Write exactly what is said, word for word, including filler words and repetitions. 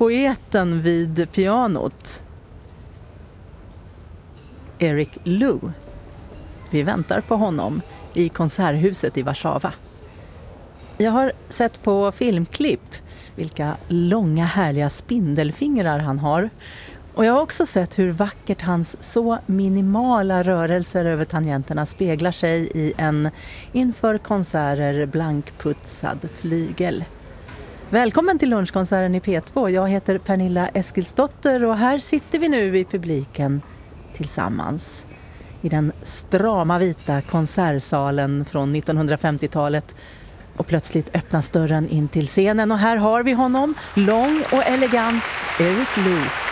poeten vid pianot. Eric Lu. Vi väntar på honom i konserthuset i Warszawa. Jag har sett på filmklipp vilka långa härliga spindelfingrar han har. Och jag har också sett hur vackert hans så minimala rörelser över tangenterna speglar sig i en inför konserter blankputsad flygel. Välkommen till lunchkonserten i P två. Jag heter Pernilla Eskilsdotter och här sitter vi nu i publiken tillsammans. I den strama vita konsertsalen från nittonhundrafemtiotalet. Och plötsligt öppnas dörren in till scenen och här har vi honom, lång och elegant, Eric Lu.